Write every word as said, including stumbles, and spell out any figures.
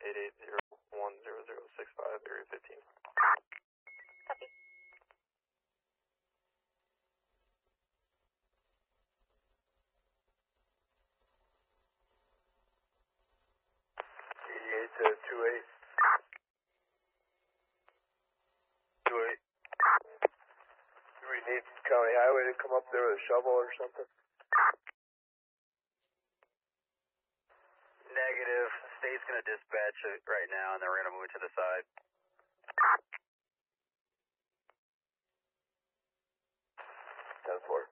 eight eight zero one zero zero six five, area fifteen. Copy. eighty-eight to two eight. two eight. Do we need County Highway to come up there with a shovel or something? Negative. State's going to dispatch it right now, and then we're going to move it to the side. ten four.